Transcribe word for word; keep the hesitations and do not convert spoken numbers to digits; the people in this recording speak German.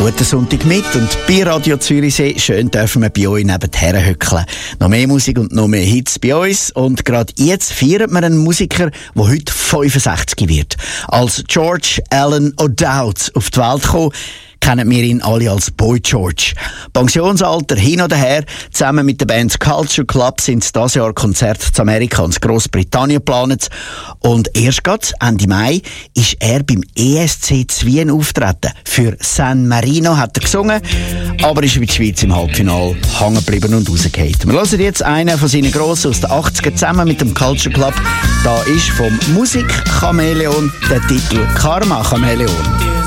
guten Sonntag mit und bei Radio Zürichsee schön dürfen wir bei euch nebenher hückeln. Noch mehr Musik und noch mehr Hits bei uns und gerade jetzt feiert wir einen Musiker, der heute fünfundsechzig wird. Als George Alan O'Dowd auf die Welt kam, kennen wir ihn alle als Boy George. Pensionsalter hin oder her, zusammen mit der Band Culture Club sind sie dieses Jahr Konzerte zu Amerika und Großbritannien geplant. Und erst gerade Ende Mai ist er beim E S C Wien auftreten. Für San Marino hat er gesungen, aber ist über die Schweiz im Halbfinale hängen geblieben und rausgefallen. Wir hören jetzt einen von seinen Grossen aus den achtziger zusammen mit dem Culture Club. Da ist vom Musik-Chamäleon der Titel Karma Chamäleon.